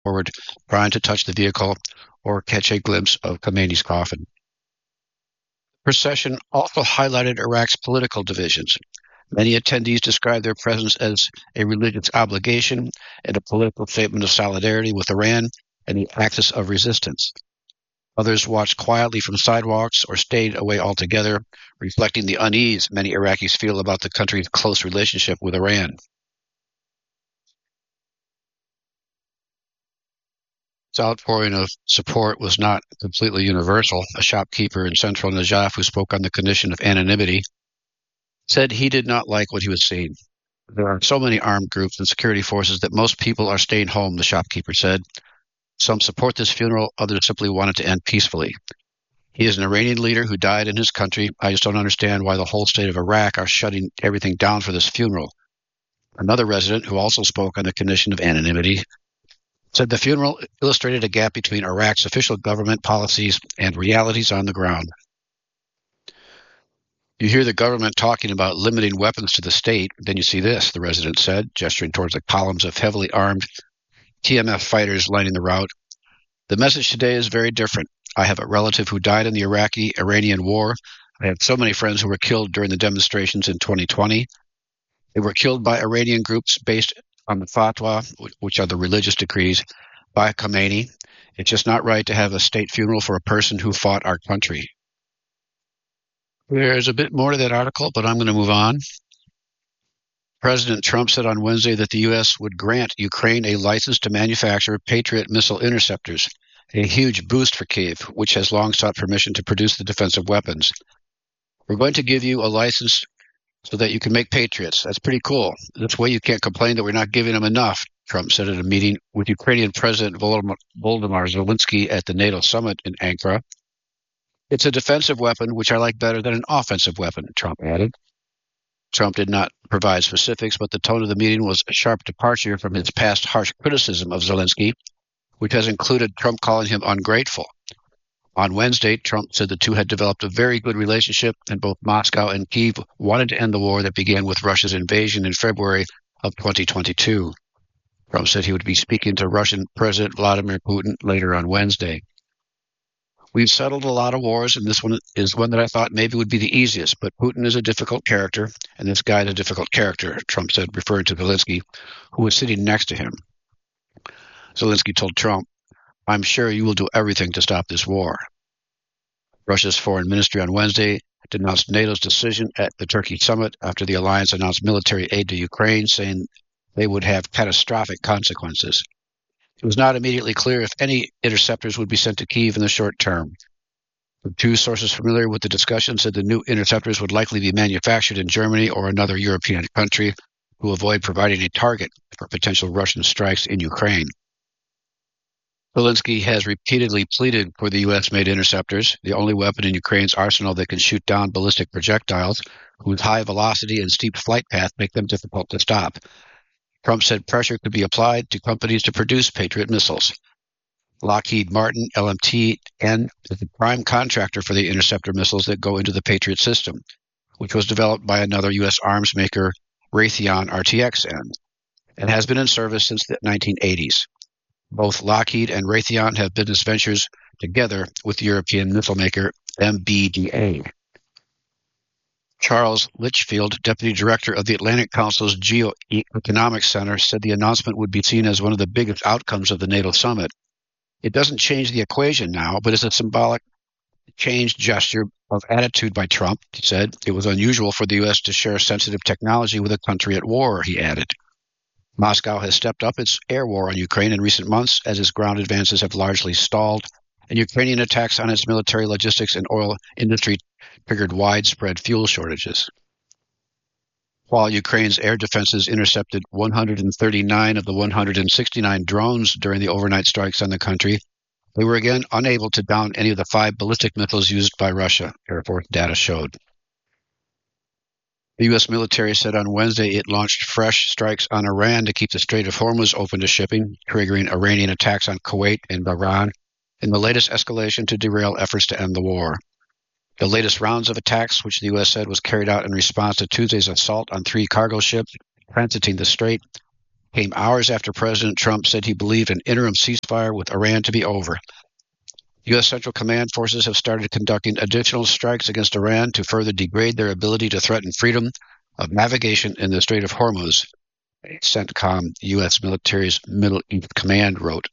forward, trying to touch the vehicle or catch a glimpse of Khamenei's coffin. The procession also highlighted Iraq's political divisions. Many attendees described their presence as a religious obligation and a political statement of solidarity with Iran and the axis of resistance. Others watched quietly from sidewalks or stayed away altogether, reflecting the unease many Iraqis feel about the country's close relationship with Iran. This outpouring of support was not completely universal. A shopkeeper in central Najaf who spoke on the condition of anonymity said he did not like what he was seeing. There are so many armed groups and security forces that most people are staying home, the shopkeeper said. Some support this funeral, others simply want it to end peacefully. He is an Iranian leader who died in his country. I just don't understand why the whole state of Iraq are shutting everything down for this funeral. Another resident, who also spoke on the condition of anonymity, said the funeral illustrated a gap between Iraq's official government policies and realities on the ground. You hear the government talking about limiting weapons to the state, then you see this, the resident said, gesturing towards the columns of heavily armed TMF fighters lining the route. The message today is very different. I have a relative who died in the Iraqi-Iranian war. I have so many friends who were killed during the demonstrations in 2020. They were killed by Iranian groups based on the fatwa, which are the religious decrees, by Khamenei. It's just not right to have a state funeral for a person who fought our country. There's a bit more to that article, but I'm going to move on. President Trump said on Wednesday that the U.S. would grant Ukraine a license to manufacture Patriot missile interceptors, a huge boost for Kyiv, which has long sought permission to produce the defensive weapons. We're going to give you a license so that you can make Patriots. That's pretty cool. This way you can't complain that we're not giving them enough, Trump said at a meeting with Ukrainian President Volodymyr Zelensky at the NATO summit in Ankara. It's a defensive weapon, which I like better than an offensive weapon, Trump added. Trump did not provide specifics, but the tone of the meeting was a sharp departure from his past harsh criticism of Zelensky, which has included Trump calling him ungrateful. On Wednesday, Trump said the two had developed a very good relationship, and both Moscow and Kyiv wanted to end the war that began with Russia's invasion in February of 2022. Trump said he would be speaking to Russian President Vladimir Putin later on Wednesday. We've settled a lot of wars, and this one is one that I thought maybe would be the easiest, but Putin is a difficult character, and this guy is a difficult character, Trump said, referring to Zelensky, who was sitting next to him. Zelensky told Trump, I'm sure you will do everything to stop this war. Russia's foreign ministry on Wednesday denounced NATO's decision at the Turkey summit after the alliance announced military aid to Ukraine, saying they would have catastrophic consequences. It was not immediately clear if any interceptors would be sent to Kyiv in the short term. Two sources familiar with the discussion said the new interceptors would likely be manufactured in Germany or another European country to avoid providing a target for potential Russian strikes in Ukraine. Zelensky has repeatedly pleaded for the U.S.-made interceptors, the only weapon in Ukraine's arsenal that can shoot down ballistic projectiles, whose high velocity and steep flight path make them difficult to stop. Trump said pressure could be applied to companies to produce Patriot missiles. Lockheed Martin, LMTN, is the prime contractor for the interceptor missiles that go into the Patriot system, which was developed by another U.S. arms maker, Raytheon RTX-N, and has been in service since the 1980s. Both Lockheed and Raytheon have business ventures together with the European missile maker MBDA. Charles Litchfield, deputy director of the Atlantic Council's Geoeconomic Center, said the announcement would be seen as one of the biggest outcomes of the NATO summit. It doesn't change the equation now, but it's a symbolic change gesture of attitude by Trump, he said. It was unusual for the U.S. to share sensitive technology with a country at war, he added. Moscow has stepped up its air war on Ukraine in recent months as its ground advances have largely stalled, and Ukrainian attacks on its military logistics and oil industry triggered widespread fuel shortages. While Ukraine's air defenses intercepted 139 of the 169 drones during the overnight strikes on the country, they were again unable to down any of the 5 ballistic missiles used by Russia, Air Force data showed. The U.S. military said on Wednesday it launched fresh strikes on Iran to keep the Strait of Hormuz open to shipping, triggering Iranian attacks on Kuwait and Bahrain in the latest escalation to derail efforts to end the war. The latest rounds of attacks, which the U.S. said was carried out in response to Tuesday's assault on 3 cargo ships transiting the strait, came hours after President Trump said he believed an interim ceasefire with Iran to be over. U.S. Central Command forces have started conducting additional strikes against Iran to further degrade their ability to threaten freedom of navigation in the Strait of Hormuz, CENTCOM, U.S. military's Middle East Command, wrote.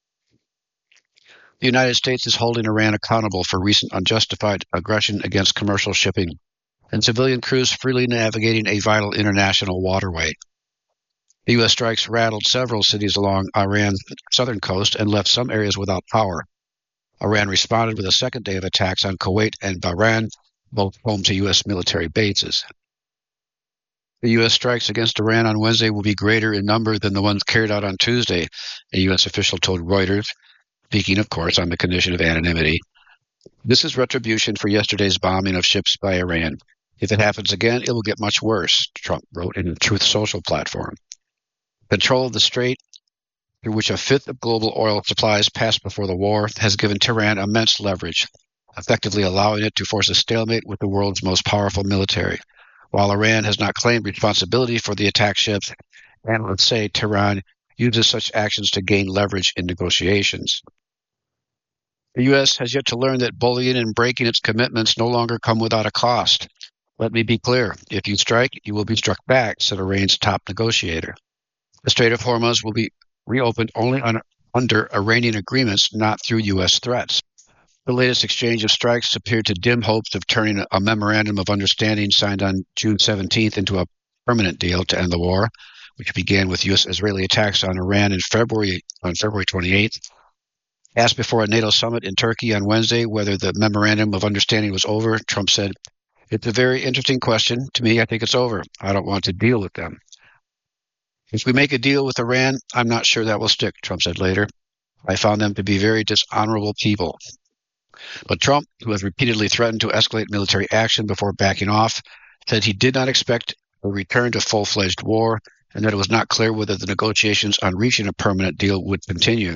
The United States is holding Iran accountable for recent unjustified aggression against commercial shipping and civilian crews freely navigating a vital international waterway. The U.S. strikes rattled several cities along Iran's southern coast and left some areas without power. Iran responded with a second day of attacks on Kuwait and Bahrain, both home to U.S. military bases. The U.S. strikes against Iran on Wednesday will be greater in number than the ones carried out on Tuesday, a U.S. official told Reuters, speaking, of course, on the condition of anonymity. This is retribution for yesterday's bombing of ships by Iran. If it happens again, it will get much worse, Trump wrote in the Truth Social platform. Control of the strait, through which a fifth of global oil supplies passed before the war, has given Tehran immense leverage, effectively allowing it to force a stalemate with the world's most powerful military. While Iran has not claimed responsibility for the attack ships, analysts say Tehran uses such actions to gain leverage in negotiations. The U.S. has yet to learn that bullying and breaking its commitments no longer come without a cost. Let me be clear. If you strike, you will be struck back, said Iran's top negotiator. The Strait of Hormuz will be reopened only under Iranian agreements, not through U.S. threats. The latest exchange of strikes appeared to dim hopes of turning a memorandum of understanding signed on June 17th into a permanent deal to end the war, which began with U.S.-Israeli attacks on Iran on February 28th. Asked before a NATO summit in Turkey on Wednesday whether the memorandum of understanding was over, Trump said, "It's a very interesting question. To me, I think it's over. I don't want to deal with them." If we make a deal with Iran, I'm not sure that will stick, Trump said later. I found them to be very dishonorable people. But Trump, who has repeatedly threatened to escalate military action before backing off, said he did not expect a return to full-fledged war and that it was not clear whether the negotiations on reaching a permanent deal would continue.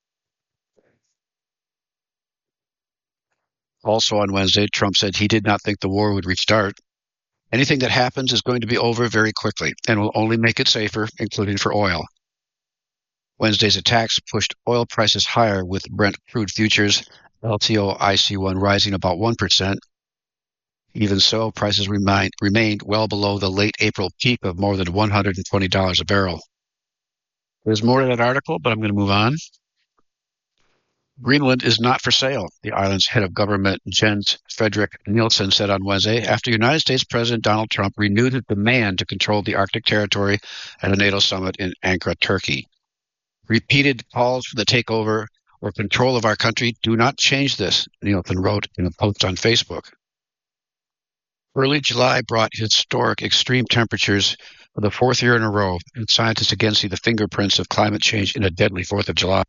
Also on Wednesday, Trump said he did not think the war would restart. Anything that happens is going to be over very quickly and will only make it safer, including for oil. Wednesday's attacks pushed oil prices higher, with Brent crude futures, LTO IC1, rising about 1%. Even so, prices remained well below the late April peak of more than $120 a barrel. There's more to that article, but I'm going to move on. Greenland is not for sale, the island's head of government, Jens Fredrik Nielsen, said on Wednesday after United States President Donald Trump renewed his demand to control the Arctic territory at a NATO summit in Ankara, Turkey. Repeated calls for the takeover or control of our country do not change this, Nielsen wrote in a post on Facebook. Early July brought historic extreme temperatures for the fourth year in a row, and scientists again see the fingerprints of climate change in a deadly 4th of July.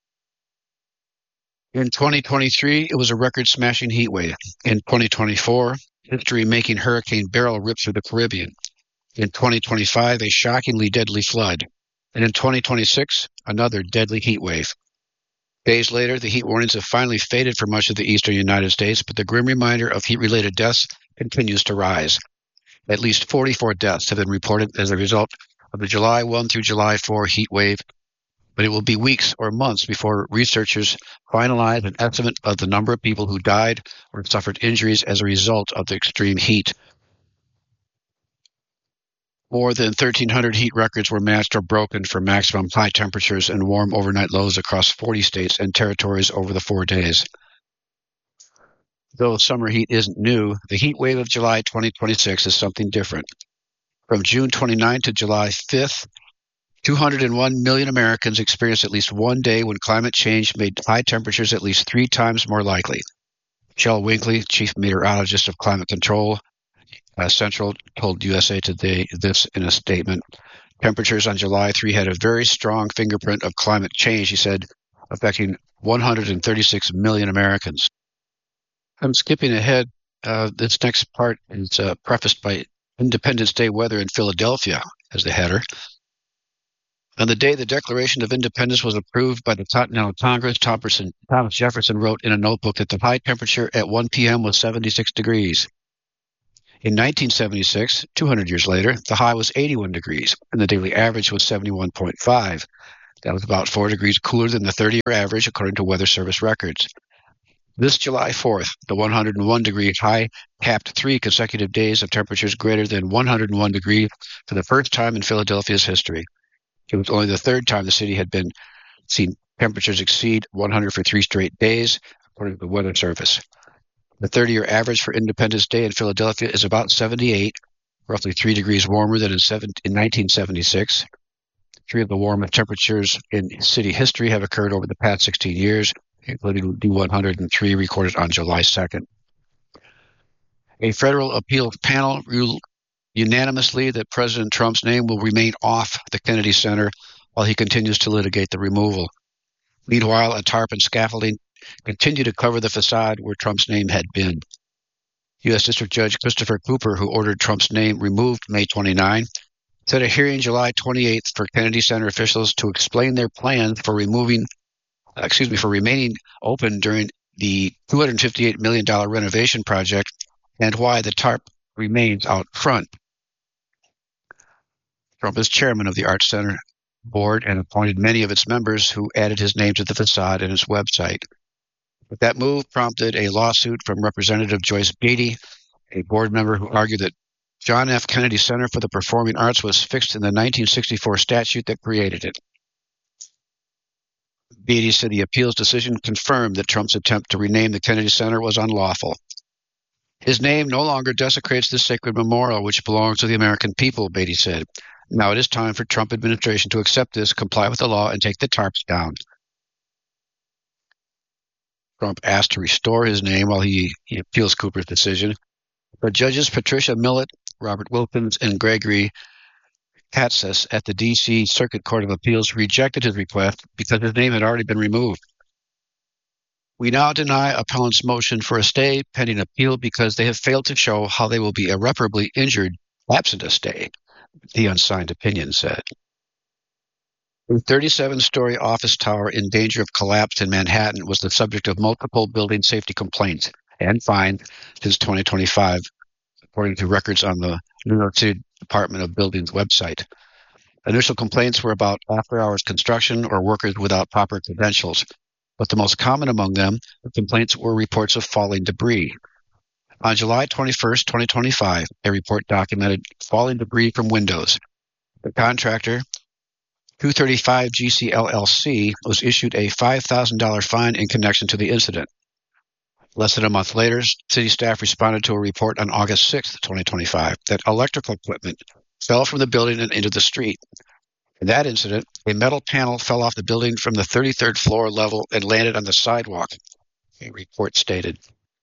In 2023, it was a record-smashing heat wave. In 2024, history-making Hurricane Beryl ripped through the Caribbean. In 2025, a shockingly deadly flood. And in 2026, another deadly heat wave. Days later, the heat warnings have finally faded for much of the eastern United States, but the grim reminder of heat-related deaths continues to rise. At least 44 deaths have been reported as a result of the July 1 through July 4 heat wave, but it will be weeks or months before researchers finalize an estimate of the number of people who died or suffered injuries as a result of the extreme heat. More than 1,300 heat records were matched or broken for maximum high temperatures and warm overnight lows across 40 states and territories over the 4 days. Though summer heat isn't new, the heat wave of July 2026 is something different. From June 29 to July 5th, 201 million Americans experienced at least one day when climate change made high temperatures at least 3 times more likely. Michelle Winkley, chief meteorologist of Climate Control Central, told USA Today this in a statement. Temperatures on July 3 had a very strong fingerprint of climate change, he said, affecting 136 million Americans. I'm skipping ahead. This next part is prefaced by Independence Day weather in Philadelphia as the header. On the day the Declaration of Independence was approved by the Continental Congress, Thomas Jefferson wrote in a notebook that the high temperature at 1 p.m. was 76 degrees. In 1976, 200 years later, the high was 81 degrees, and the daily average was 71.5. That was about 4 degrees cooler than the 30-year average, according to Weather Service records. This July 4th, the 101-degree high capped 3 consecutive days of temperatures greater than 101 degrees for the first time in Philadelphia's history. It was only the third time the city had seen temperatures exceed 100 for 3 straight days, according to the Weather Service. The 30-year average for Independence Day in Philadelphia is about 78, roughly 3 degrees warmer than in 1976. 3 of the warmest temperatures in city history have occurred over the past 16 years, including the 103 recorded on July 2nd. A federal appeals panel ruled unanimously that President Trump's name will remain off the Kennedy Center while he continues to litigate the removal. Meanwhile, a tarp and scaffolding continue to cover the facade where Trump's name had been. U.S. District Judge Christopher Cooper, who ordered Trump's name removed May 29, set a hearing July 28th for Kennedy Center officials to explain their plans for remaining open during the $258 million renovation project and why the tarp remains out front. Trump is chairman of the Arts Center board and appointed many of its members who added his name to the facade and its website. But that move prompted a lawsuit from Representative Joyce Beatty, a board member who argued that John F. Kennedy Center for the Performing Arts was fixed in the 1964 statute that created it. Beatty said the appeals decision confirmed that Trump's attempt to rename the Kennedy Center was unlawful. His name no longer desecrates this sacred memorial, which belongs to the American people, Beatty said. Now it is time for Trump administration to accept this, comply with the law, and take the tarps down. Trump asked to restore his name while he appeals Cooper's decision. But judges Patricia Millett, Robert Wilkins, and Gregory Katsas at the D.C. Circuit Court of Appeals rejected his request because his name had already been removed. We now deny appellant's motion for a stay pending appeal because they have failed to show how they will be irreparably injured absent a stay, the unsigned opinion said. A 37-story office tower in danger of collapse in Manhattan was the subject of multiple building safety complaints and fines since 2025, according to records on the New York City Department of Buildings website. Initial complaints were about after-hours construction or workers without proper credentials, but the most common among them, the complaints were reports of falling debris. On July 21st, 2025, a report documented falling debris from windows. The contractor, 235 GC LLC, was issued a $5,000 fine in connection to the incident. Less than a month later, city staff responded to a report on August 6, 2025, that electrical equipment fell from the building and into the street. In that incident, a metal panel fell off the building from the 33rd floor level and landed on the sidewalk, a report stated.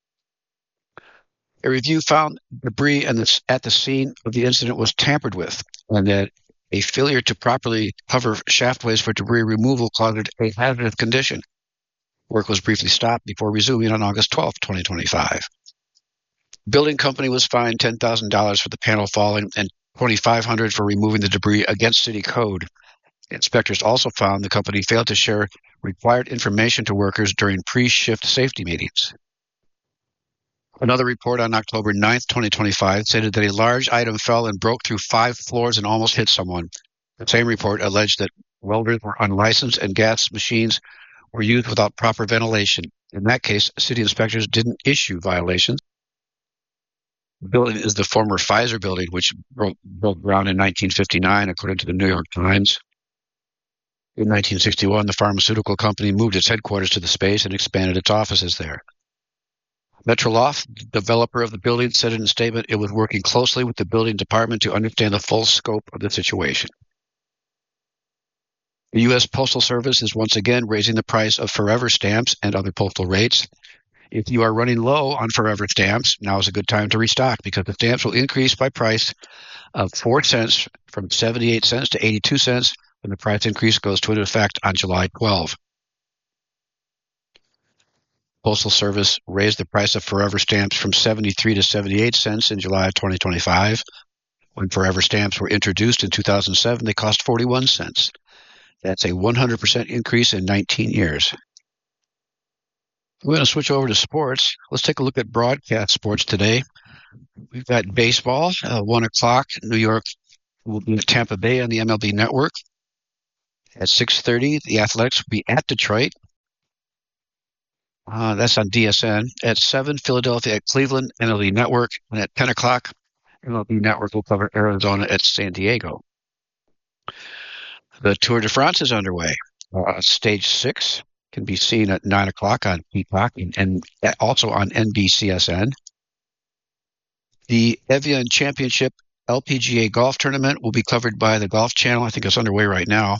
A review found debris at the scene of the incident was tampered with, and that a failure to properly cover shaftways for debris removal caused a hazardous condition. Work was briefly stopped before resuming on August 12, 2025. The building company was fined $10,000 for the panel falling and $2,500 for removing the debris against city code. Inspectors also found the company failed to share required information to workers during pre-shift safety meetings. Another report on October 9, 2025, stated that a large item fell and broke through 5 floors and almost hit someone. The same report alleged that welders were unlicensed and gas machines were used without proper ventilation. In that case, city inspectors didn't issue violations. The building is the former Pfizer building, which broke ground in 1959, according to the New York Times. In 1961, the pharmaceutical company moved its headquarters to the space and expanded its offices there. Metroloft, developer of the building, said in a statement it was working closely with the building department to understand the full scope of the situation. The U.S. Postal Service is once again raising the price of forever stamps and other postal rates. If you are running low on forever stamps, now is a good time to restock because the stamps will increase by price of 4 cents from 78 cents to 82 cents when the price increase goes into effect on July 12. Postal Service raised the price of forever stamps from 73 to 78 cents in July of 2025. When forever stamps were introduced in 2007, they cost 41 cents. That's a 100% increase in 19 years. We're going to switch over to sports. Let's take a look at broadcast sports today. We've got baseball, 1 o'clock. New York will be at Tampa Bay on the MLB Network. At 6:30, the Athletics will be at Detroit. That's on DSN. At 7, Philadelphia at Cleveland, MLB Network. And at 10 o'clock, MLB Network will cover Arizona at San Diego. The Tour de France is underway. Stage 6 can be seen at 9 o'clock on Peacock and also on NBCSN. The Evian Championship LPGA Golf Tournament will be covered by the Golf Channel. I think it's underway right now.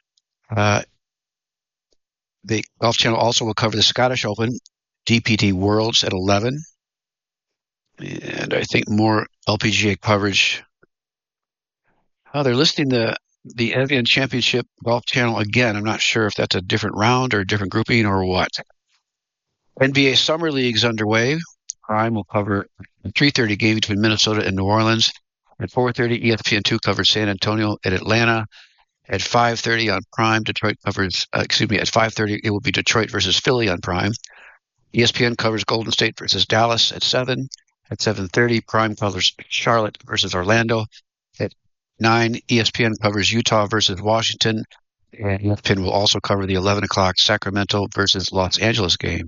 The Golf Channel also will cover the Scottish Open, DPT Worlds at 11. And I think more LPGA coverage. They're listing the Evian Championship Golf Channel again. I'm not sure if that's a different round or a different grouping or what. NBA Summer League's underway. Prime will cover a 3:30 game between Minnesota and New Orleans. At 4:30, ESPN2 covers San Antonio at Atlanta. At 5:30 on Prime, Detroit covers, at 5:30, it will be Detroit versus Philly on Prime. ESPN covers Golden State versus Dallas at 7. At 7:30, Prime covers Charlotte versus Orlando. At 9, ESPN covers Utah versus Washington. And ESPN will also cover the 11 o'clock Sacramento versus Los Angeles game.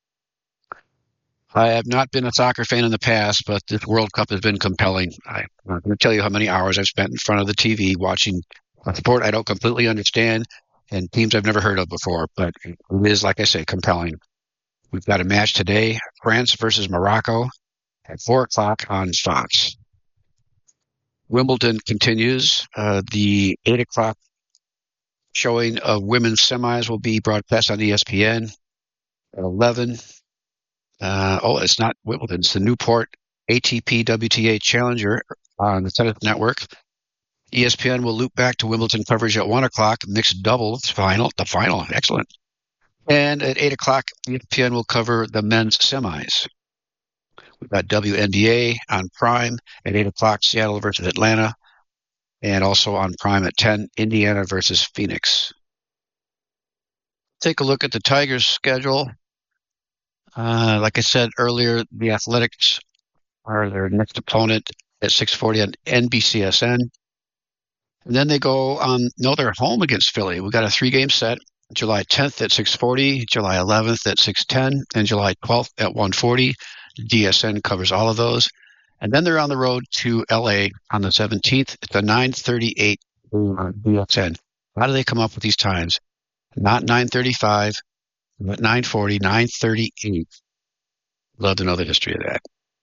I have not been a soccer fan in the past, but this World Cup has been compelling. I'm not going to tell you how many hours I've spent in front of the TV watching a sport I don't completely understand and teams I've never heard of before, but it is, like I say, compelling. We've got a match today, France versus Morocco at 4 o'clock on Fox. Wimbledon continues. The 8 o'clock showing of women's semis will be broadcast on ESPN at 11. It's not Wimbledon. It's the Newport ATP WTA Challenger on the Tennis Network. ESPN will loop back to Wimbledon coverage at 1 o'clock, mixed doubles the final, excellent. And at 8 o'clock, ESPN will cover the men's semis. We've got WNBA on Prime at 8 o'clock, Seattle versus Atlanta, and also on Prime at 10, Indiana versus Phoenix. Take a look at the Tigers' schedule. Like I said earlier, the Athletics are their next opponent at 6:40 on NBCSN. And then they go they're home against Philly. We've got a 3-game set, July 10th at 6:40, July 11th at 6:10, and July 12th at 1:40. DSN covers all of those. And then they're on the road to LA on the 17th. It's a 9:38 on DSN. How do they come up with these times? Not 9:35, but 9:40, 9:38. Love to know the history of that.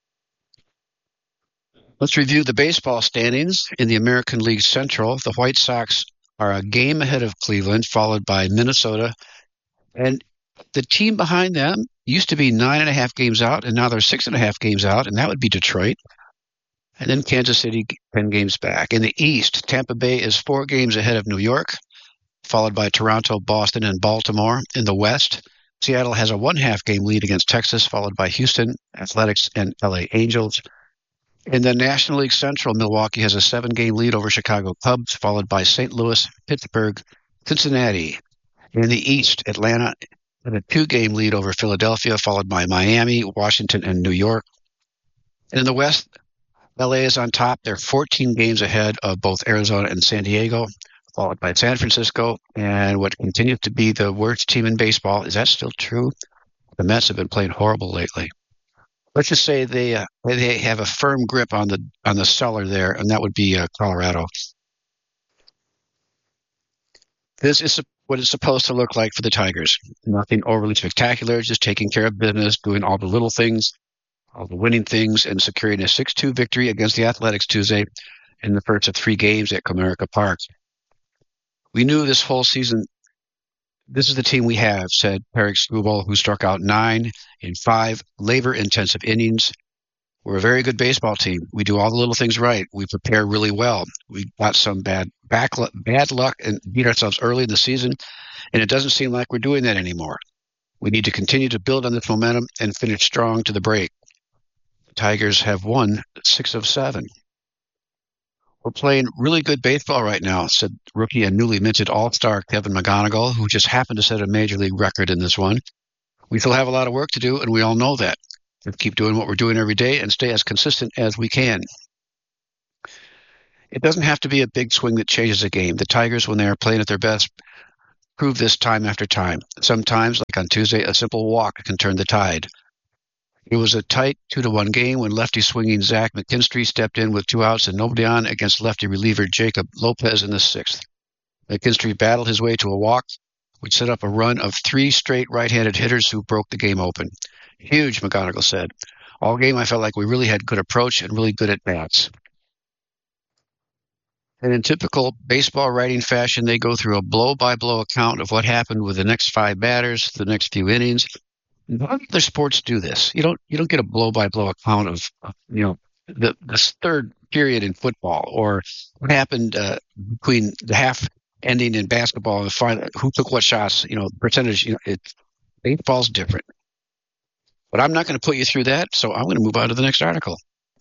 Let's review the baseball standings in the American League Central. The White Sox are a game ahead of Cleveland, followed by Minnesota. And the team behind them used to be 9.5 games out, and now they're 6.5 games out, and that would be Detroit. And then Kansas City, 10 games back. In the East, Tampa Bay is 4 games ahead of New York, followed by Toronto, Boston, and Baltimore. In the West, Seattle has a 1.5 game lead against Texas, followed by Houston, Athletics, and LA Angels. In the National League Central, Milwaukee has a 7-game lead over Chicago Cubs, followed by St. Louis, Pittsburgh, Cincinnati. In the East, Atlanta has a 2-game lead over Philadelphia, followed by Miami, Washington, and New York. And in the West, LA is on top. They're 14 games ahead of both Arizona and San Diego, followed by San Francisco. And what continues to be the worst team in baseball, is that still true? The Mets have been playing horrible lately. Let's just say they have a firm grip on the cellar there, and that would be Colorado. This is what it's supposed to look like for the Tigers. Nothing overly spectacular, just taking care of business, doing all the little things, all the winning things, and securing a 6-2 victory against the Athletics Tuesday in the first of 3 games at Comerica Park. We knew this whole season, this is the team we have, said Tarik Skubal, who struck out 9 in 5 labor-intensive innings. We're a very good baseball team. We do all the little things right. We prepare really well. We got some bad luck and beat ourselves early in the season, and it doesn't seem like we're doing that anymore. We need to continue to build on this momentum and finish strong to the break. The Tigers have won 6 of 7. We're playing really good baseball right now, said rookie and newly minted all-star Kevin McGonigal, who just happened to set a major league record in this one. We still have a lot of work to do, and we all know that. Let's keep doing what we're doing every day and stay as consistent as we can. It doesn't have to be a big swing that changes a game. The Tigers, when they are playing at their best, prove this time after time. Sometimes, like on Tuesday, a simple walk can turn the tide. It was a tight 2-1 game when lefty swinging Zach McKinstry stepped in with 2 outs and nobody on against lefty reliever Jacob Lopez in the 6th. McKinstry battled his way to a walk, which set up a run of 3 straight right-handed hitters who broke the game open. Huge, McGonigal said. All game I felt like we really had good approach and really good at-bats. And in typical baseball writing fashion, they go through a blow-by-blow account of what happened with the next 5 batters, the next few innings. None other sports do this. You don't get a blow-by-blow account of this third period in football or what happened between the half ending in basketball and final, who took what shots. Percentage. Baseball's different. But I'm not going to put you through that, so I'm going to move on to the next article.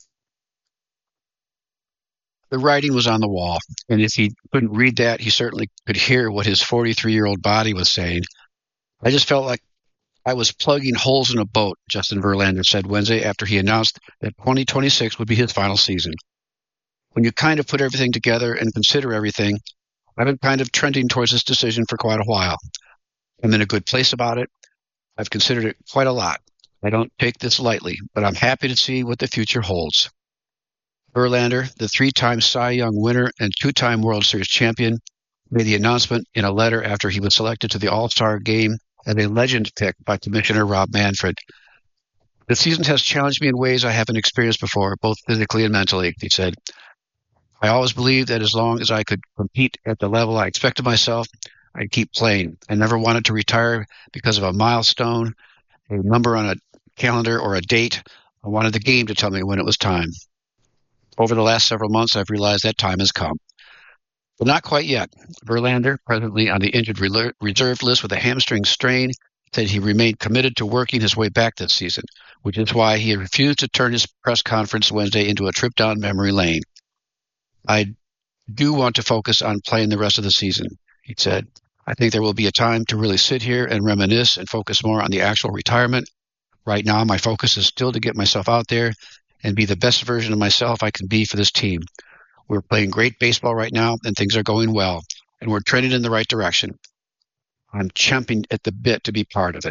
The writing was on the wall, and if he couldn't read that, he certainly could hear what his 43-year-old body was saying. I just felt like I was plugging holes in a boat, Justin Verlander said Wednesday after he announced that 2026 would be his final season. When you kind of put everything together and consider everything, I've been kind of trending towards this decision for quite a while. I'm in a good place about it. I've considered it quite a lot. I don't take this lightly, but I'm happy to see what the future holds. Verlander, the 3-time Cy Young winner and 2-time World Series champion, made the announcement in a letter after he was selected to the All-Star game as a legend pick by Commissioner Rob Manfred. The season has challenged me in ways I haven't experienced before, both physically and mentally, he said. I always believed that as long as I could compete at the level I expected myself, I'd keep playing. I never wanted to retire because of a milestone, a number on a calendar, or a date. I wanted the game to tell me when it was time. Over the last several months, I've realized that time has come. But not quite yet. Verlander, presently on the injured reserve list with a hamstring strain, said he remained committed to working his way back this season, which is why he refused to turn his press conference Wednesday into a trip down memory lane. I do want to focus on playing the rest of the season, he said. I think there will be a time to really sit here and reminisce and focus more on the actual retirement. Right now, my focus is still to get myself out there and be the best version of myself I can be for this team. We're playing great baseball right now, and things are going well, and we're trending in the right direction. I'm champing at the bit to be part of it.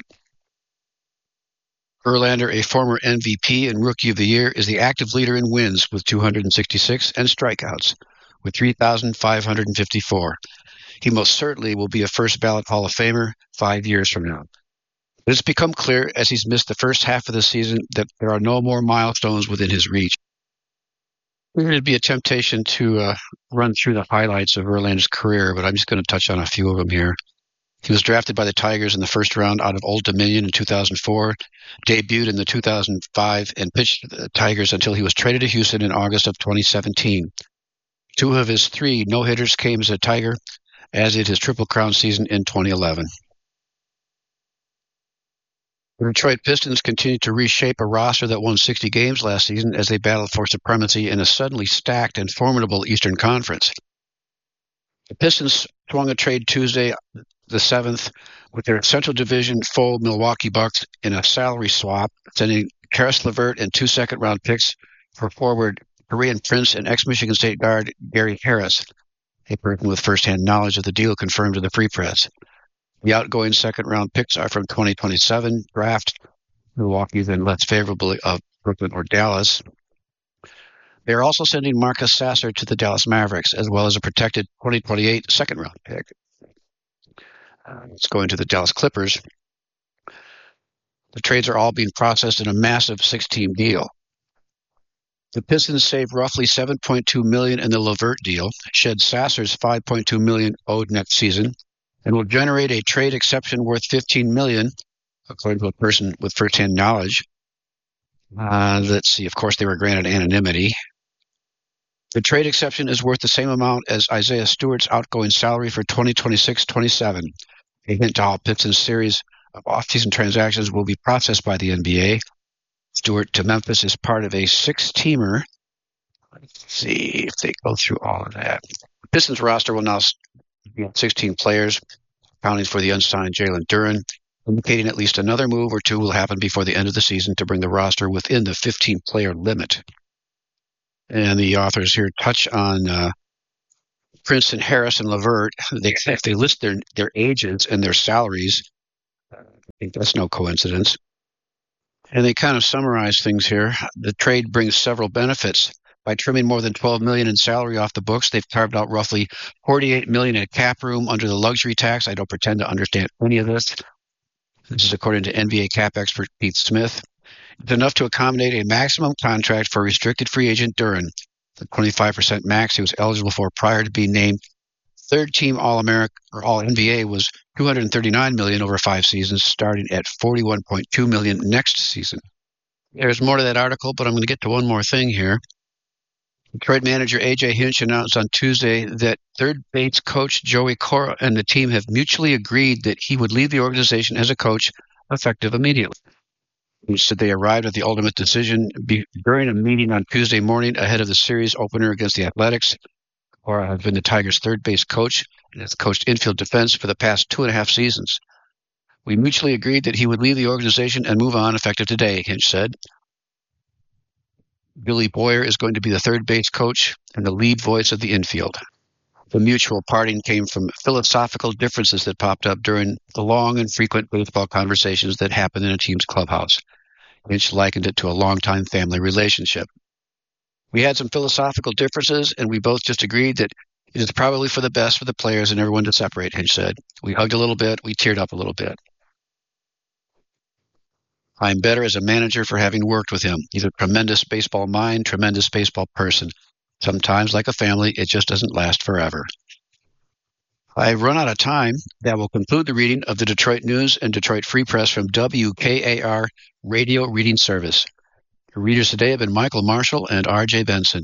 Verlander, a former MVP and Rookie of the Year, is the active leader in wins with 266 and strikeouts with 3,554. He most certainly will be a first-ballot Hall of Famer 5 years from now. But it's become clear as he's missed the first half of the season that there are no more milestones within his reach. It'd be a temptation to run through the highlights of Verlander's career, but I'm just going to touch on a few of them here. He was drafted by the Tigers in the first round out of Old Dominion in 2004, debuted in the 2005, and pitched for the Tigers until he was traded to Houston in August of 2017. 2 of his 3 no-hitters came as a Tiger, as did his Triple Crown season in 2011. The Detroit Pistons continued to reshape a roster that won 60 games last season as they battled for supremacy in a suddenly stacked and formidable Eastern Conference. The Pistons swung a trade Tuesday, the 7th, with their Central Division full Milwaukee Bucks in a salary swap, sending Karis LeVert and 2 second-round picks for forward Korean Prince and ex-Michigan State guard Gary Harris. A person with first-hand knowledge of the deal confirmed to the Free Press. The outgoing second-round picks are from 2027 draft. Milwaukee then less favorably of Brooklyn or Dallas. They are also sending Marcus Sasser to the Dallas Mavericks, as well as a protected 2028 second-round pick. It's going to the Dallas Clippers. The trades are all being processed in a massive 6-team deal. The Pistons saved roughly $7.2 million in the LeVert deal, shed Sasser's $5.2 million owed next season, and will generate a trade exception worth $15 million, according to a person with first-hand knowledge. Let's see. Of course, they were granted anonymity. The trade exception is worth the same amount as Isaiah Stewart's outgoing salary for 2026-27. A hint to how Pistons' series of off-season transactions will be processed by the NBA. Stewart to Memphis is part of a 6-teamer. Let's see if they go through all of that. The Pistons roster will now be 16 players, accounting for the unsigned Jalen Duren, indicating at least another move or two will happen before the end of the season to bring the roster within the 15-player limit. And the authors here touch on Princeton, Harris, and LeVert. They list their ages and their salaries. I think that's no coincidence. And they kind of summarize things here. The trade brings several benefits. By trimming more than $12 million in salary off the books, they've carved out roughly $48 million in cap room under the luxury tax. I don't pretend to understand any of this. This is according to NBA cap expert Pete Smith. It's enough to accommodate a maximum contract for restricted free agent Duren, the 25% max he was eligible for prior to being named third-team All-America or All-NBA was $239 million over 5 seasons, starting at $41.2 million next season. There's more to that article, but I'm going to get to one more thing here. Detroit manager A.J. Hinch announced on Tuesday that third base coach Joey Cora and the team have mutually agreed that he would leave the organization as a coach effective immediately. He said they arrived at the ultimate decision during a meeting on Tuesday morning ahead of the series opener against the Athletics. Cora has been the Tigers' third base coach and has coached infield defense for the past 2.5 seasons. We mutually agreed that he would leave the organization and move on effective today, Hinch said. Billy Boyer is going to be the third base coach and the lead voice of the infield. The mutual parting came from philosophical differences that popped up during the long and frequent baseball conversations that happened in a team's clubhouse. Hinch likened it to a long-time family relationship. We had some philosophical differences, and we both just agreed that it is probably for the best for the players and everyone to separate, Hinch said. We hugged a little bit. We teared up a little bit. I'm better as a manager for having worked with him. He's a tremendous baseball mind, tremendous baseball person. Sometimes, like a family, it just doesn't last forever. I've run out of time. That will conclude the reading of the Detroit News and Detroit Free Press from WKAR Radio Reading Service. Your readers today have been Michael Marshall and R.J. Benson.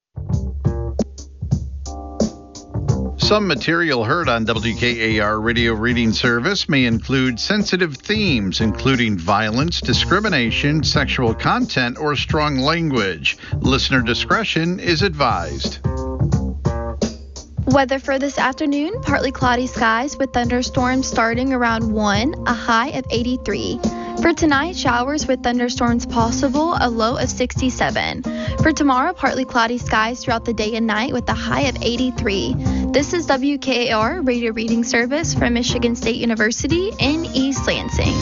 Some material heard on WKAR Radio Reading Service may include sensitive themes, including violence, discrimination, sexual content, or strong language. Listener discretion is advised. Weather for this afternoon, partly cloudy skies with thunderstorms starting around 1, a high of 83. For tonight, showers with thunderstorms possible, a low of 67. For tomorrow, partly cloudy skies throughout the day and night with a high of 83. This is WKAR Radio Reading Service from Michigan State University in East Lansing.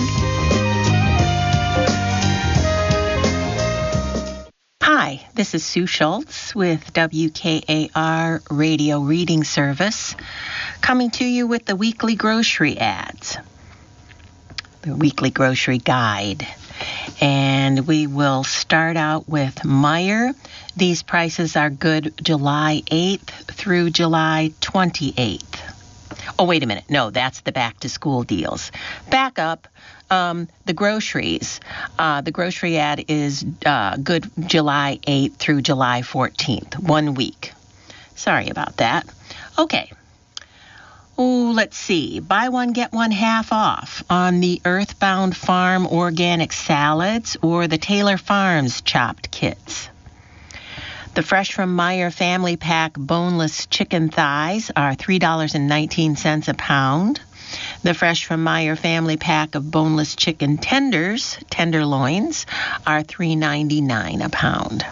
Hi, this is Sue Schultz with WKAR Radio Reading Service, coming to you with the weekly grocery ads, the weekly grocery guide. And we will start out with Meijer. These prices are good July 8th through July 28th. Oh, wait a minute. No, that's the back-to-school deals. Back up. The groceries. The grocery ad is good July 8th through July 14th, 1 week. Sorry about that. Okay. Oh, let's see. Buy one, get one half off on the Earthbound Farm organic salads or the Taylor Farms chopped kits. The Fresh from Meijer Family Pack boneless chicken thighs are $3.19 a pound. The Fresh from Meijer Family Pack of boneless chicken tenderloins, are $3.99 a pound.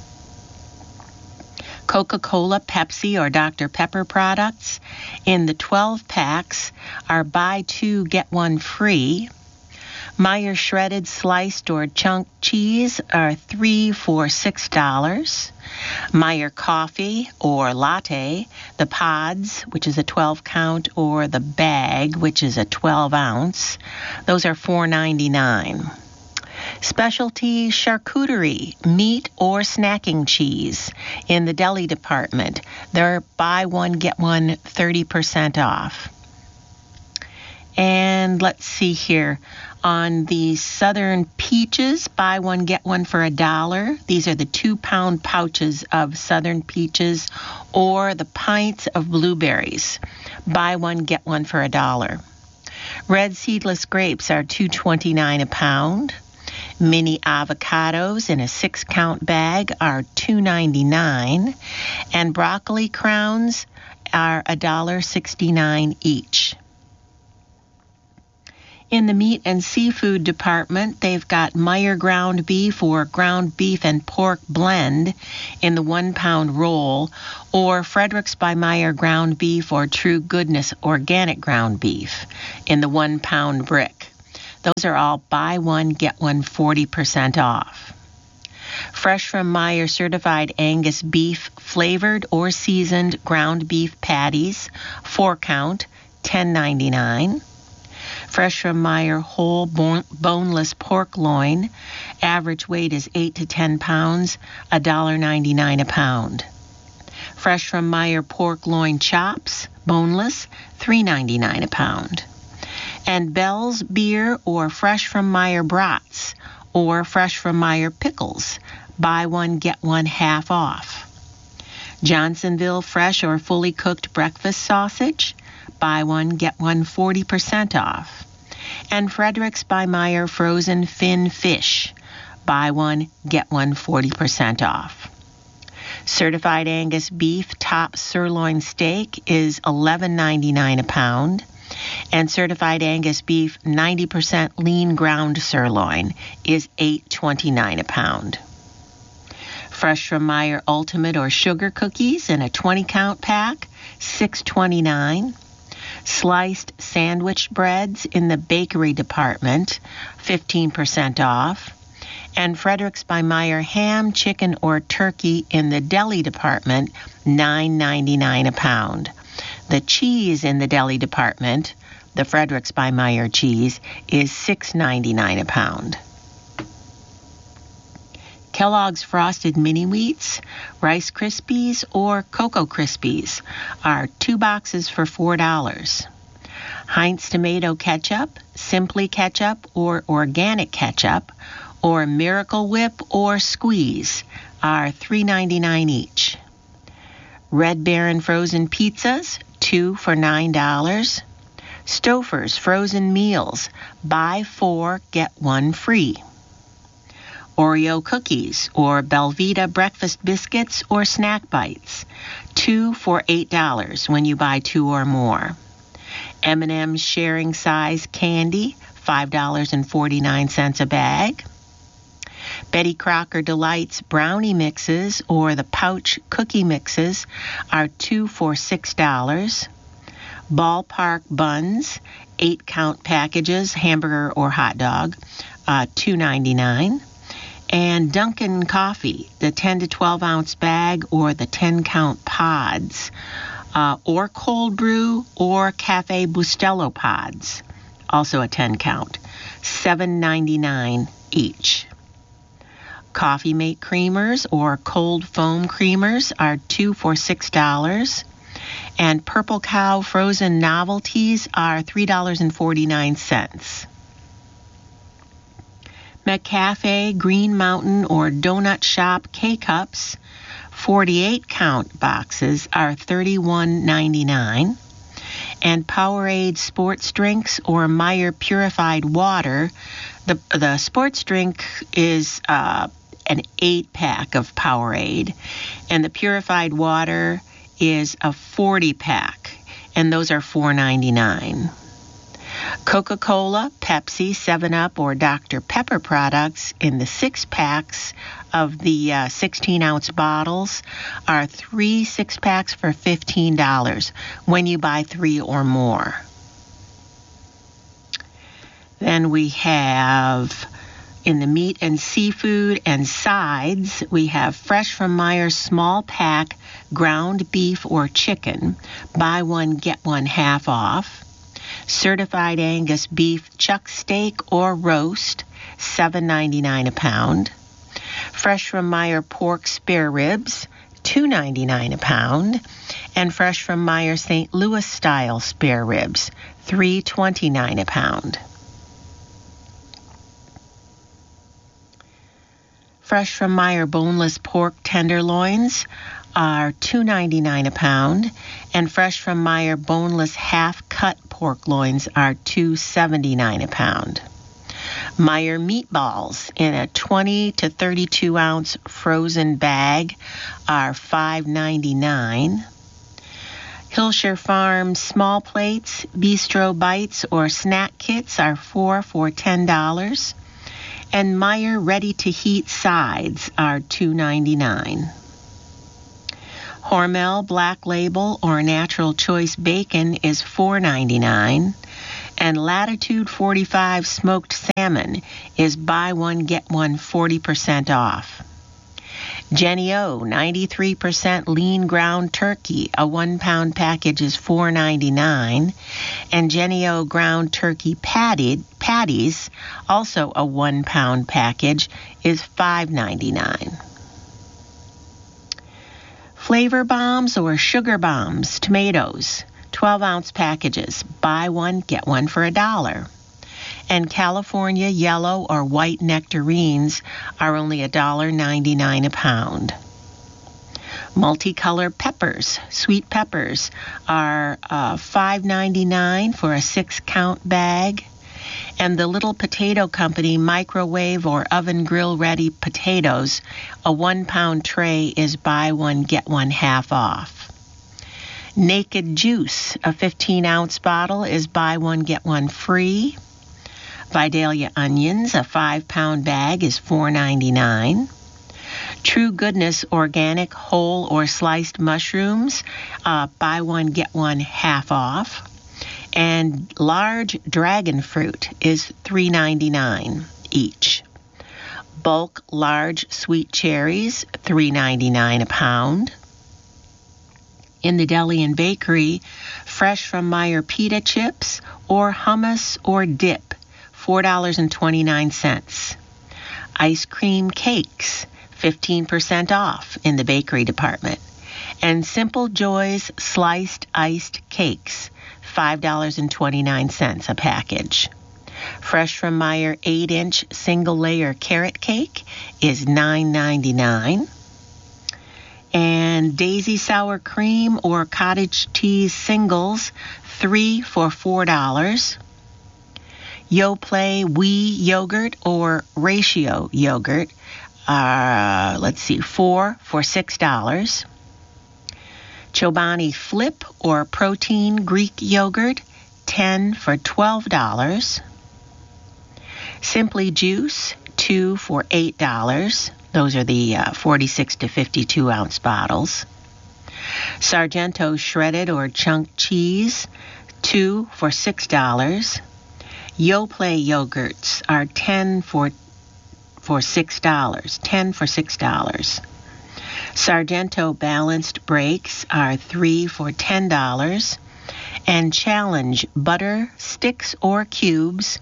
Coca-Cola, Pepsi, or Dr. Pepper products in the 12 packs are buy two, get one free. Meijer shredded, sliced, or chunk cheese are 3 for $6. Meijer coffee or latte, the pods, which is a 12 count, or the bag, which is a 12 ounce, those are $4.99. Specialty charcuterie, meat or snacking cheese in the deli department, they're buy one, get one 30% off. And let's see here. On the Southern Peaches, buy one, get one for $1. These are the 2-pound pouches of Southern Peaches or the pints of blueberries. Buy one, get one for $1. Red seedless grapes are $2.29 a pound. Mini avocados in a 6-count bag are $2.99. And broccoli crowns are $1.69 each. In the meat and seafood department, they've got Meyer ground beef or ground beef and pork blend in the 1-pound roll, or Fredericks by Meyer ground beef or True Goodness organic ground beef in the 1-pound brick. Those are all buy one, get one 40% off. Fresh from Meyer certified Angus beef flavored or seasoned ground beef patties, 4-count, $10.99. Fresh from Meyer whole boneless pork loin, average weight is 8 to 10 pounds, $1.99 a pound. Fresh from Meyer pork loin chops, boneless, $3.99 a pound. And Bell's beer or Fresh from Meyer brats or Fresh from Meyer pickles, buy one, get one half off. Johnsonville fresh or fully cooked breakfast sausage, buy one, get one 40% off. And Fredericks by Meyer frozen fin fish, buy one, get one 40% off. Certified Angus beef top sirloin steak is $11.99 a pound. And certified Angus beef 90% lean ground sirloin is $8.29 a pound. Fresh from Meyer Ultimate or sugar cookies in a 20-count pack, $6.29. Sliced sandwich breads in the bakery department, 15% off. And Fredericks by Meyer ham, chicken, or turkey in the deli department, $9.99 a pound. The cheese in the deli department, the Fredericks by Meyer cheese, is $6.99 a pound. Kellogg's Frosted Mini Wheats, Rice Krispies, or Cocoa Krispies are 2 boxes for $4. Heinz Tomato Ketchup, Simply Ketchup, or Organic Ketchup, or Miracle Whip or Squeeze are $3.99 each. Red Baron Frozen Pizzas, 2 for $9. Stouffer's Frozen Meals, buy 4, get 1 free. Oreo cookies or Belvita breakfast biscuits or snack bites, 2 for $8 when you buy 2 or more. M&M's sharing size candy, $5.49 a bag. Betty Crocker Delights brownie mixes or the pouch cookie mixes are 2 for $6. Ballpark buns, 8-count packages, hamburger or hot dog, $2.99. And Dunkin' Coffee, the 10 to 12 ounce bag or the 10-count pods, or cold brew or Cafe Bustelo pods, also a 10-count, $7.99 each. Coffee Mate creamers or cold foam creamers are 2 for $6. And Purple Cow frozen novelties are $3.49. McCafe Green Mountain or Donut Shop K-Cups, 48-count boxes are $31.99. And Powerade sports drinks or Meyer Purified Water, the sports drink is an 8-pack of Powerade, and the Purified Water is a 40-pack, and those are $4.99. Coca-Cola, Pepsi, 7-Up, or Dr. Pepper products in the 6-packs of the 16-ounce bottles are 3 6-packs for $15 when you buy 3 or more. Then we have, in the meat and seafood and sides, we have Fresh from Meyer small pack ground beef or chicken, buy one, get one half off. Certified Angus beef chuck steak or roast, $7.99 a pound. Fresh from Meyer pork spare ribs, $2.99 a pound. And Fresh from Meyer St. Louis style spare ribs, $3.29 a pound. Fresh from Meyer boneless pork tenderloins are $2.99 a pound, and Fresh from Meyer boneless half-cut pork loins are $2.79 a pound. Meyer meatballs in a 20 to 32 ounce frozen bag are $5.99. Hillshire Farms small plates, bistro bites, or snack kits are 4 for $10. And Meijer ready-to-heat sides are $2.99. Hormel Black Label or Natural Choice Bacon is $4.99. And Latitude 45 smoked salmon is buy one, get one 40% off. Jennie-O 93% lean ground turkey, a 1-pound package is $4.99, and Jennie-O ground turkey patties, also a 1-pound package, is $5.99. Flavor Bombs or Sugar Bombs tomatoes, 12-ounce packages, buy one, get one for $1. And California yellow or white nectarines are only $1.99 a pound. Multicolor peppers, sweet peppers, are $5.99 for a 6-count bag. And the Little Potato Company microwave or oven grill ready potatoes, a 1-pound tray is buy one, get one half off. Naked Juice, a 15-ounce bottle, is buy one, get one free. Vidalia onions, a 5-pound bag, is $4.99. True Goodness organic whole or sliced mushrooms, buy one, get one half off. And large dragon fruit is $3.99 each. Bulk large sweet cherries, $3.99 a pound. In the deli and bakery, fresh from Meijer pita chips or hummus or dip, $4.29. Ice cream cakes, 15% off in the bakery department. And Simple Joys sliced iced cakes, $5.29 a package. Fresh from Meijer 8-inch single-layer carrot cake is $9.99. And Daisy sour cream or cottage cheese singles, 3 for $4. Yoplait Wii yogurt or ratio yogurt, 4 for $6. Chobani Flip or protein Greek yogurt, 10 for $12. Simply Juice, 2 for $8. Those are the 46 to 52 ounce bottles. Sargento shredded or chunk cheese, 2 for $6. Yoplait yogurts are 10 for $6. 10 for $6. Sargento balanced breaks are 3 for $10. And Challenge butter sticks or cubes,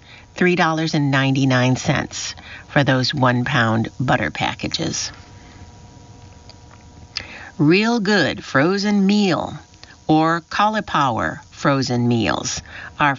$3.99 for those 1-pound butter packages. Real Good frozen meal or cauliflower frozen meals are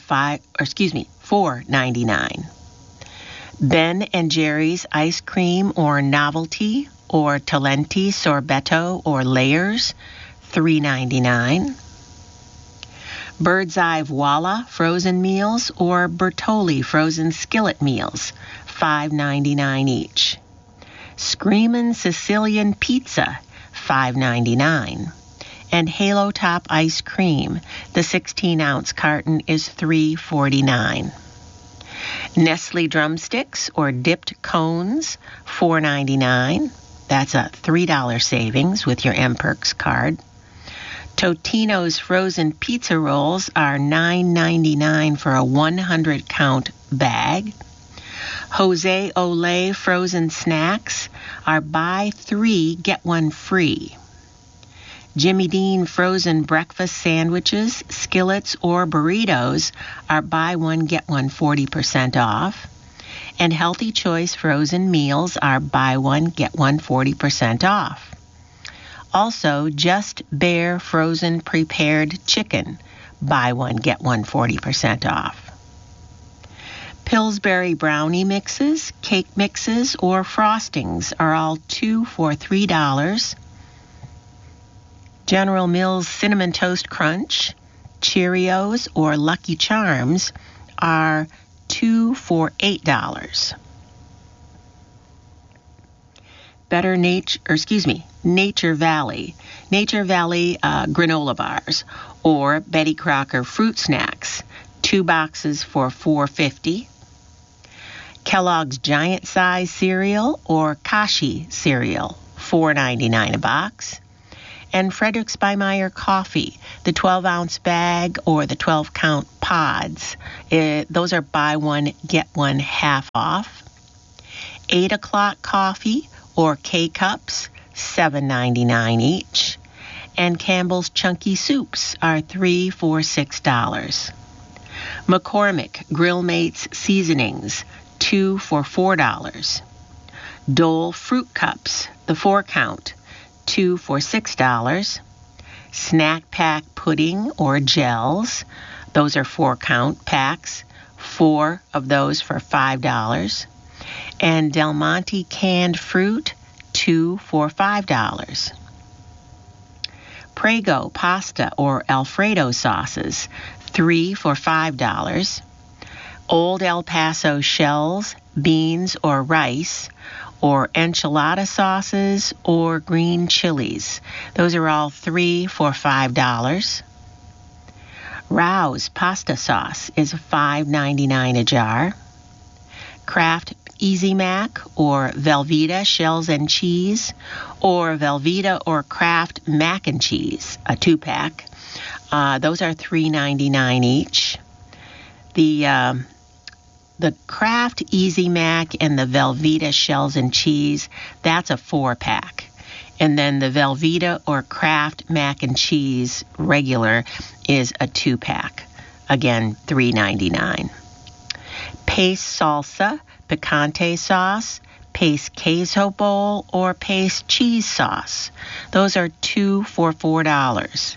$4.99. Ben and Jerry's ice cream or novelty or Talenti sorbetto or layers, $3.99. Bird's Eye Voila frozen meals or Bertolli frozen skillet meals, $5.99 each. Screamin' Sicilian pizza, $5.99. And Halo Top ice cream, the 16-ounce carton is $3.49. Nestle drumsticks or dipped cones, $4.99. That's a $3 savings with your MPerks card. Totino's frozen pizza rolls are $9.99 for a 100-count bag. Jose Olay frozen snacks are buy 3, get 1 free. Jimmy Dean frozen breakfast sandwiches, skillets, or burritos are buy 1, get 1 40% off. And Healthy Choice frozen meals are buy 1, get 1 40% off. Also, Just Bare frozen prepared chicken, buy 1, get 1 40% off. Pillsbury brownie mixes, cake mixes, or frostings are all 2 for $3. General Mills Cinnamon Toast Crunch, Cheerios, or Lucky Charms are 2 for $8. Nature Valley granola bars Or Betty Crocker fruit snacks, 2 boxes for $4.50. Kellogg's Giant Size cereal or Kashi cereal, $4.99 a box. And Frederick's by Meyer coffee, the 12-ounce bag or the 12-count pods. Those are buy one, get one half off. 8 o'clock coffee or K-Cups, $7.99 each. And Campbell's Chunky Soups are 3 for $6. McCormick Grill Mates Seasonings, 2 for $4. Dole Fruit Cups, the 4-count, 2 for $6. Snack Pack Pudding or Gels, those are 4-count packs, 4 of those for $5. And Del Monte Canned Fruit, 2 for $5. Prego Pasta or Alfredo sauces, 3 for $5. Old El Paso shells, beans or rice, or enchilada sauces or green chilies. Those are all 3 for $5. Rao's pasta sauce is $5.99 a jar. Kraft Easy Mac or Velveeta shells and cheese, or Velveeta or Kraft mac and cheese, a 2-pack. Those are $3.99 each. The Kraft Easy Mac and the Velveeta shells and cheese, that's a 4-pack. And then the Velveeta or Kraft mac and cheese regular is a 2-pack. Again, $3.99. Pace salsa, picante sauce, Pace queso bowl, or Pace cheese sauce. Those are 2 for $4.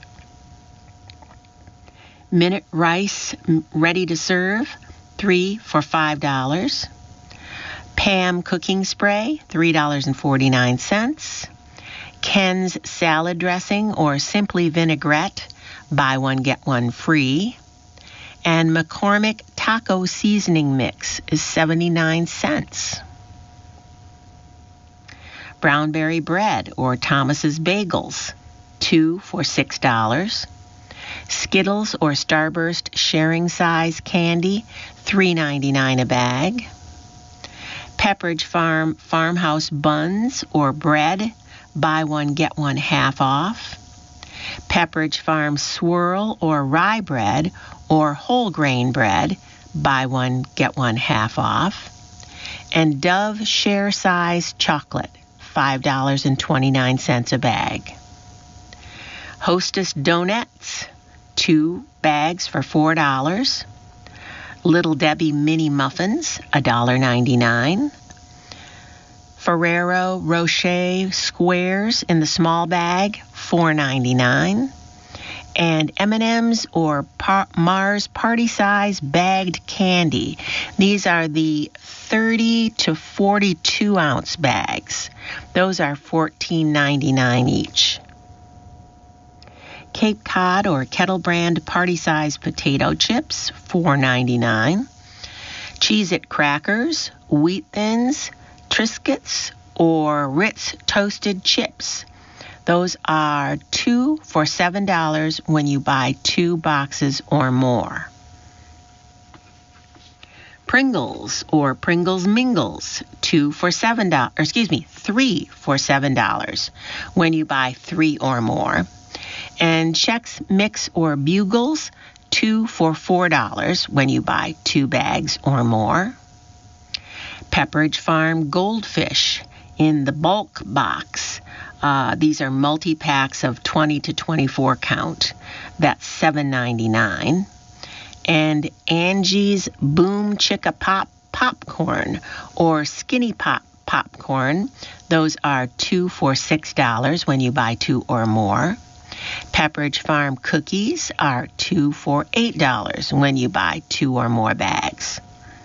Minute rice ready to serve, 3 for $5. Pam cooking spray, $3.49. Ken's salad dressing or Simply Vinaigrette, buy one get one free. And McCormick taco seasoning mix is 79 cents. Brownberry bread or Thomas's bagels, 2 for $6. Skittles or Starburst sharing size candy, $3.99 a bag. Pepperidge Farm farmhouse buns or bread, buy one get one half off. Pepperidge Farm swirl or rye bread or whole grain bread, buy one get one half off. And Dove share size chocolate, $5.29 a bag. Hostess donuts, 2 bags for $4. Little Debbie mini muffins, $1.99. Ferrero Rocher squares in the small bag, $4.99. And M&M's or Mars party size bagged candy. These are the 30 to 42 ounce bags. Those are $14.99 each. Cape Cod or Kettle Brand party size potato chips, $4.99. Cheez-It crackers, Wheat Thins, Triscuits, or Ritz toasted chips. Those are 2 for $7 when you buy 2 boxes or more. Pringles or Pringles Mingles, 3 for $7 when you buy 3 or more. And Chex Mix or Bugles, 2 for $4 when you buy 2 bags or more. Pepperidge Farm Goldfish in the bulk box. These are multi-packs of 20 to 24 count. That's $7.99. And Angie's Boom Chicka Pop popcorn or Skinny Pop popcorn. Those are 2 for $6 when you buy 2 or more. Pepperidge Farm cookies are 2 for $8 when you buy 2 or more bags.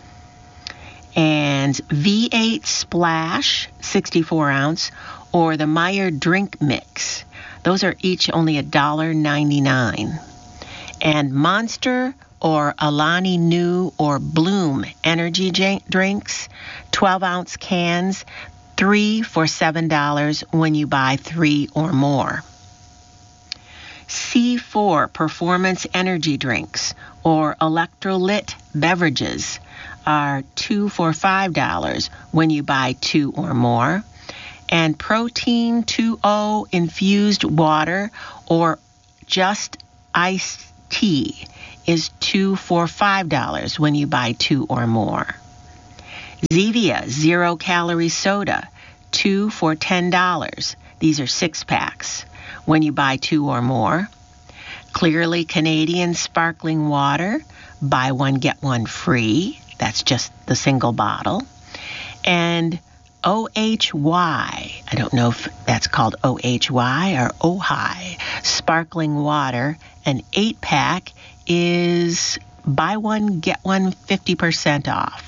And V8 Splash, 64 ounce, or the Meyer Drink Mix. Those are each only $1.99. And Monster or Alani Nu or Bloom energy drinks, 12-ounce cans, 3 for $7 when you buy 3 or more. C4 performance energy drinks or electrolyte beverages are 2 for $5 when you buy 2 or more. And Protein 2O infused water or just iced tea is 2 for $5 when you buy 2 or more. Zevia zero-calorie soda, 2 for $10. These are 6-packs when you buy 2 or more. Clearly Canadian sparkling water, buy one, get one free. That's just the single bottle. And OHY, I don't know if that's called OHY or OHI, sparkling water, an 8-pack is buy one, get one 50% off.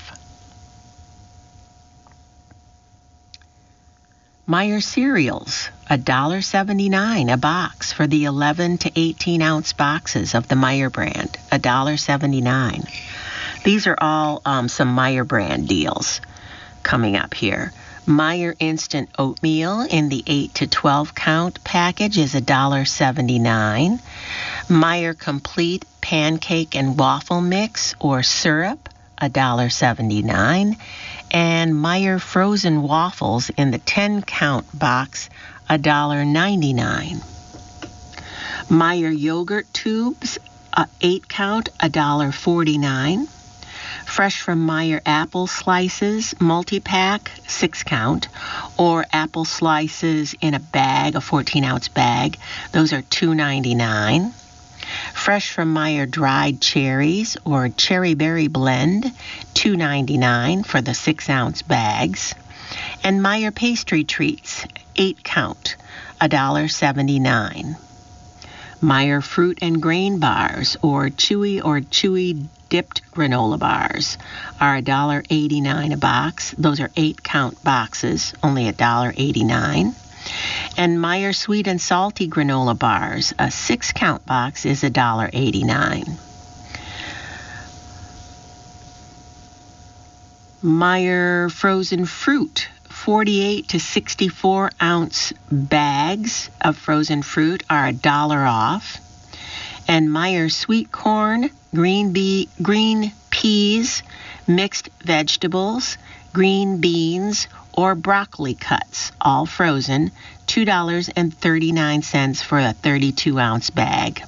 Meijer cereals, $1.79 a box for the 11 to 18 ounce boxes of the Meijer brand, $1.79. These are all some Meijer brand deals coming up here. Meijer instant oatmeal in the 8 to 12 count package is $1.79. Meijer complete pancake and waffle mix or syrup, $1.79. And Meijer frozen waffles in the 10 count box, $1.99. Meijer yogurt tubes, 8 count, $1.49. Fresh from Meijer apple slices, multi-pack, 6 count, or apple slices in a bag, a 14-ounce bag. Those are $2.99. Fresh from Meijer dried cherries or cherry berry blend, $2.99 for the 6-ounce bags. And Meijer pastry treats, 8 count, $1.79. Meijer fruit and grain bars or chewy dipped granola bars are $1.89 a box. Those are 8 count boxes, only $1.89. And Meijer sweet and salty granola bars, a 6 count box is $1.89. Meijer frozen fruit, 48 to 64 ounce bags of frozen fruit are $1 off. And Meijer sweet corn, green peas, mixed vegetables, green beans, or broccoli cuts, all frozen, $2.39 for a 32-ounce bag.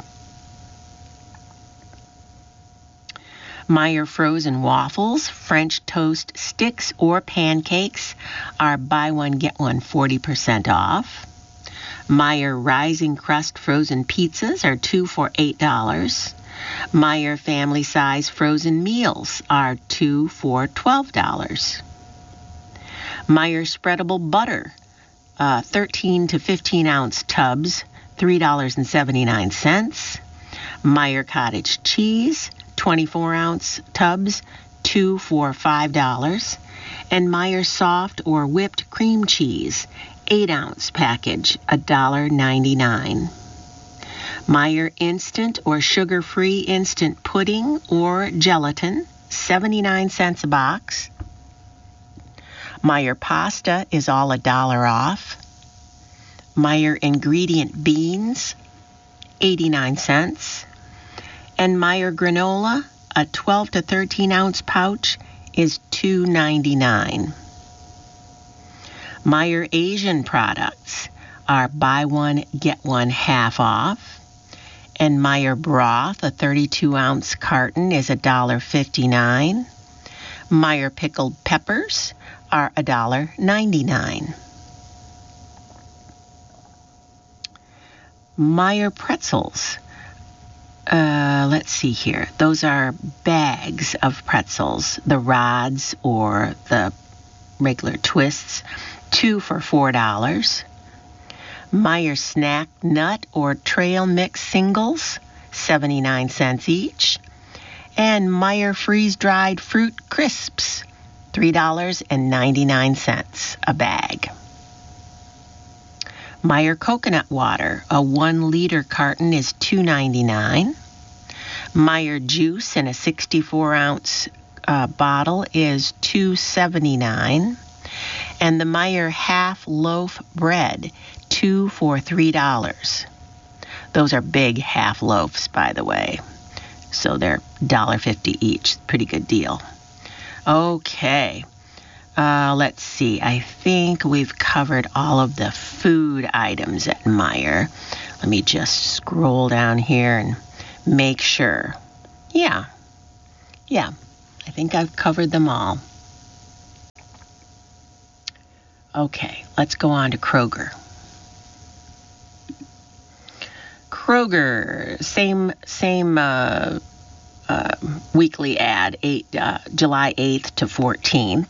Meijer frozen waffles, French toast sticks, or pancakes are buy one, get one 40% off. Meijer rising crust frozen pizzas are 2 for $8. Meijer family size frozen meals are 2 for $12. Meijer spreadable butter, 13 to 15 ounce tubs, $3.79. Meijer cottage cheese, 24 ounce tubs, 2 for $5. And Meijer soft or whipped cream cheese, 8 ounce package, $1.99. Meijer instant or sugar-free instant pudding or gelatin, 79 cents a box. Meijer pasta is all $1 off. Meijer ingredient beans, 89 cents. And Meijer granola, a 12 to 13 ounce pouch, is $2.99. Meijer Asian products are buy one, get one half off. And Meijer broth, a 32 ounce carton, is $1.59. Meijer pickled peppers are $1.99. Meijer pretzels. Let's see here. Those are bags of pretzels, the rods or the regular twists, 2 for $4. Meijer snack nut or trail mix singles, 79 cents each. And Meijer freeze-dried fruit crisps, $3.99 a bag. Meijer coconut water, a 1 liter carton is $2.99. Meijer juice in a 64 ounce bottle is $2.79. And the Meijer half loaf bread, 2 for $3. Those are big half loaves, by the way. So they're $1.50 each. Pretty good deal. Okay. Let's see. I think we've covered all of the food items at Meijer. Let me just scroll down here and make sure. Yeah. I think I've covered them all. Okay, let's go on to Kroger. Kroger, same weekly ad, July 8th to 14th.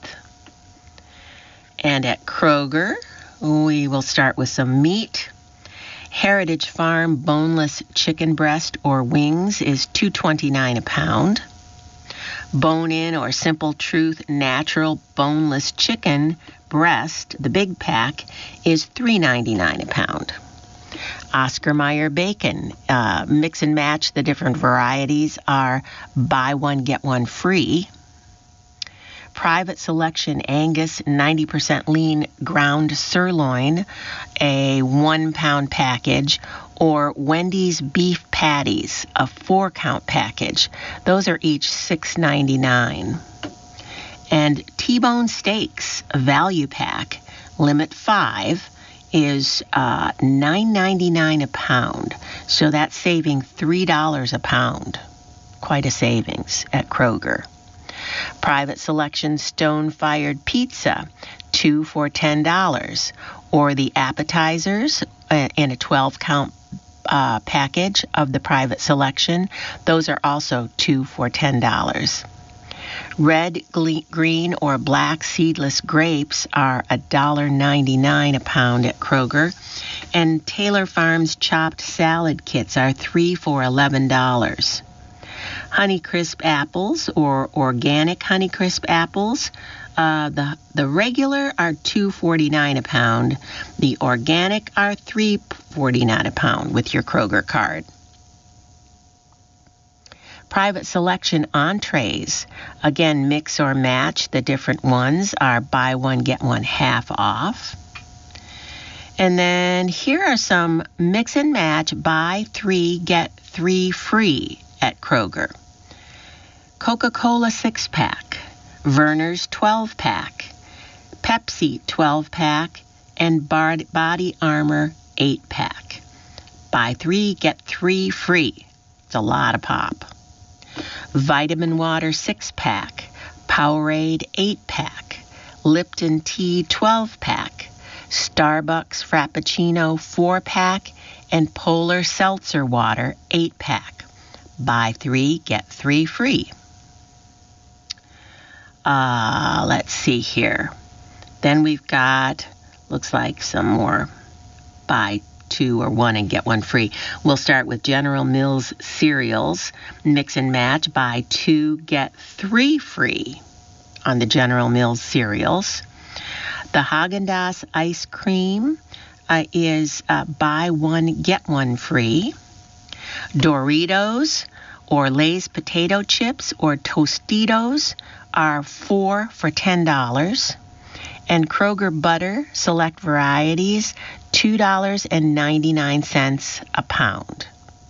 And at Kroger, we will start with some meat. Heritage Farm boneless chicken breast or wings is $2.29 a pound. Bone-in or Simple Truth natural boneless chicken breast, the big pack, is $3.99 a pound. Oscar Mayer bacon, mix and match the different varieties, are buy one, get one free. Private Selection Angus 90% lean ground sirloin, a 1 pound package, or Wendy's beef patties, a 4-count package. Those are each $6.99. And T-bone steaks, a value pack, limit 5, is $9.99 a pound. So that's saving $3 a pound. Quite a savings at Kroger. Private Selection stone-fired pizza, 2 for $10. Or the appetizers in a 12-count package of the Private Selection. Those are also 2 for $10. Red, green, or black seedless grapes are $1.99 a pound at Kroger. And Taylor Farms chopped salad kits are 3 for $11. Honeycrisp apples or organic Honeycrisp apples, the regular are $2.49 a pound. The organic are $3.49 a pound with your Kroger card. Private Selection entrees, again, mix or match. The different ones are buy one, get one half off. And then here are some mix and match, buy 3, get 3 free at Kroger. Coca-Cola 6-pack, Verner's 12-pack, Pepsi 12-pack, and Body Armor 8-pack. Buy 3, get 3 free. It's a lot of pop. Vitamin Water 6-pack, Powerade 8-pack, Lipton Tea 12-pack, Starbucks Frappuccino 4-pack, and Polar Seltzer Water 8-pack. Buy 3, get 3 free. Let's see here. Then we've got, looks like some more buy 2 or 1 and get 1 free. We'll start with General Mills cereals. Mix and match, buy 2, get 3 free on the General Mills cereals. The Haagen-Dazs ice cream is buy 1, get 1 free. Doritos or Lay's potato chips or Tostitos are 4 for $10. And Kroger butter, select varieties, $2.99 a pound.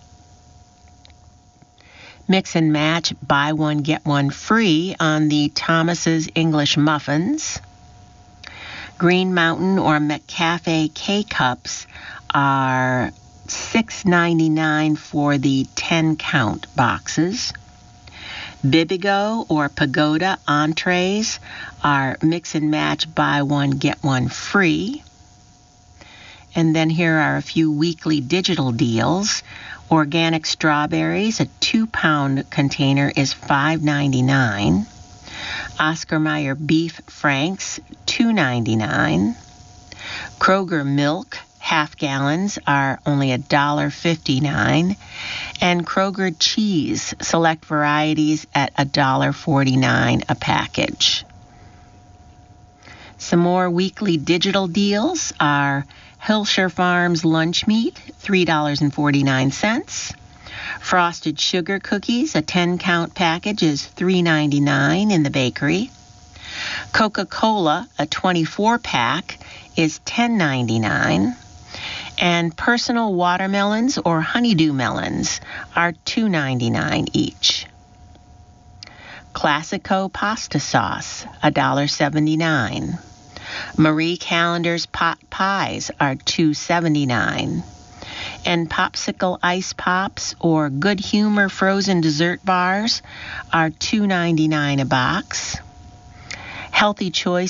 Mix and match, buy 1, get 1 free on the Thomas's English muffins. Green Mountain or McCafe K-Cups are $6.99 for the 10-count boxes. Bibigo or Pagoda entrees are mix and match, buy 1, get 1 free. And then here are a few weekly digital deals. Organic strawberries, a 2-pound container is $5.99. Oscar Mayer beef franks, $2.99. Kroger milk, half gallons, are only $1.59. And Kroger cheese, select varieties, at $1.49 a package. Some more weekly digital deals are Hilscher Farms lunch meat, $3.49. Frosted sugar cookies, a 10-count package, is $3.99 in the bakery. Coca-Cola, a 24-pack, is $10.99. And personal watermelons or honeydew melons are $2.99 each. Classico pasta sauce, $1.79. Marie Callender's pot pies are $2.79. And Popsicle Ice Pops or Good Humor frozen dessert bars are $2.99 a box. Healthy Choice